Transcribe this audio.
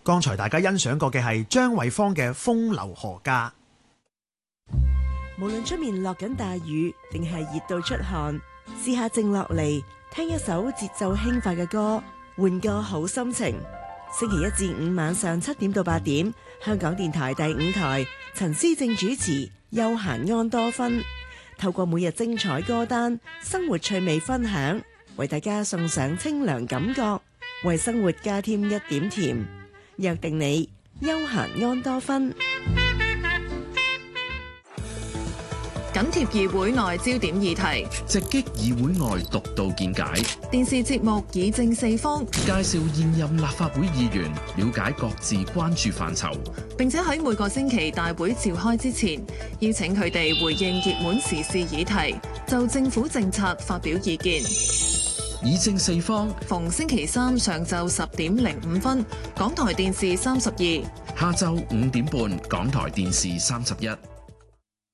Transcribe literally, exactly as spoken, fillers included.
剛才大家欣賞過嘅係張惠芳嘅《風流何家》。 無論出面落緊大雨，定係熱到出汗，試下靜落嚟，聽一首節奏輕快嘅歌，換個好心情。星期一至五晚上七點到八點，香港電台第五台，陳思正主持，休閒安多芬，透過每日精彩歌單、生活趣味分享，為大家送上清涼感覺，為生活加添一點甜。約定你，休閒安多芬。 緊貼議會內焦點議題， 直擊議會外獨到見解。 電視節目議政四方， 介紹現任立法會議員，了解各自關注範疇。 並且喺每個星期大會召開之前，邀請佢哋回應熱門時事議題，就政府政策發表意見。 議政四方， 逢星期三上晝十點零五分，港台電視三十二； 下晝五點半，港台電視三十一。